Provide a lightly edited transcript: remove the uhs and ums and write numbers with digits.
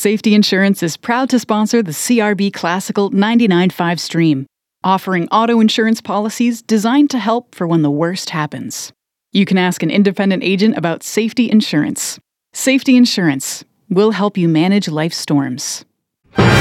Safety Insurance is proud to sponsor the CRB Classical 99.5 stream, offering auto insurance policies designed to help for when the worst happens. You can ask an independent agent about safety insurance. Safety Insurance will help you manage life's storms.